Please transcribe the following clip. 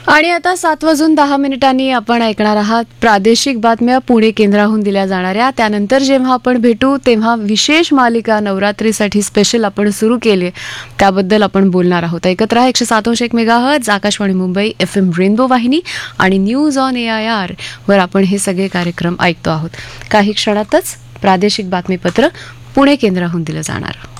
आणि आता 7:10 आपण ऐकणार आहात प्रादेशिक बातम्या पुणे केंद्राहून दिल्या जाणाऱ्या. त्यानंतर जेव्हा आपण भेटू तेव्हा विशेष मालिका नवरात्रीसाठी स्पेशल आपण सुरू केली, त्याबद्दल आपण बोलणार आहोत. ऐकत राहा 107.1 megahertz Akashvani Mumbai FM rainbow वाहिनी आणि न्यूज ऑन AIR वर आपण हे सगळे कार्यक्रम ऐकतो आहोत. काही क्षणातच प्रादेशिक बातमीपत्र पुणे केंद्राहून दिलं जाणार.